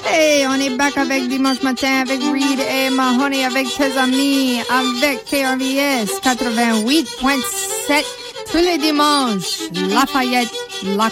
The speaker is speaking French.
Hey, on est back avec Dimanche Matin, avec Reed et Mahoney, avec tes amis, avec KRVS 88.7 tous les dimanches. Lafayette, la